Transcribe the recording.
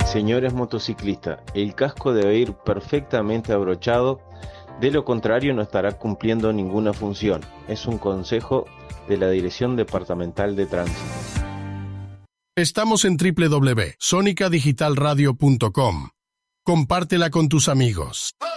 Señores motociclistas, el casco debe ir perfectamente abrochado, de lo contrario no estará cumpliendo ninguna función. Es un consejo de la Dirección Departamental de Tránsito. Estamos en www.sonicadigitalradio.com. Compártela con tus amigos.